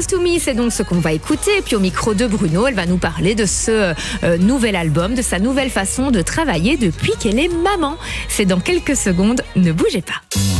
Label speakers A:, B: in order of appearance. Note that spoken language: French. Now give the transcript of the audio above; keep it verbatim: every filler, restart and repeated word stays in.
A: Close to Me, c'est donc ce qu'on va écouter. Et puis au micro de Bruno, elle va nous parler de ce euh, nouvel album, de sa nouvelle façon de travailler depuis qu'elle est maman. C'est dans quelques secondes, ne bougez pas.